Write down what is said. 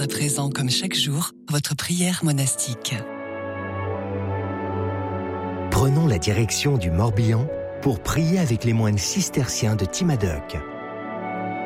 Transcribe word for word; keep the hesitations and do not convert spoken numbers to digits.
à présent, comme chaque jour, votre prière monastique. Prenons la direction du Morbihan pour prier avec les moines cisterciens de Timadoc.